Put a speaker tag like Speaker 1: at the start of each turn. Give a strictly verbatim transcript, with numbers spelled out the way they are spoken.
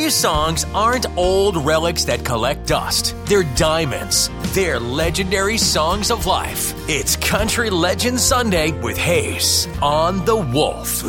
Speaker 1: These songs aren't old relics that collect dust. They're diamonds. They're legendary songs of life. It's Country Legend Sunday with Hayes on The Wolf.